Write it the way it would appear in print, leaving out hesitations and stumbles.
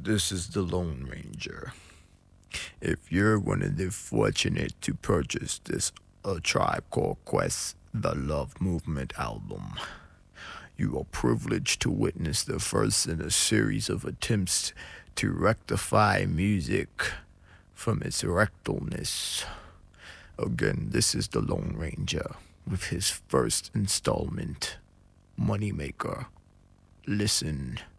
This is the Lone Ranger. If you're one of the fortunate to purchase this A Tribe Called Quest, the Love Movement album, you are privileged to witness the first in a series of attempts to rectify music from its rectalness. Again, this is the Lone Ranger with his first installment, Moneymaker. Listen.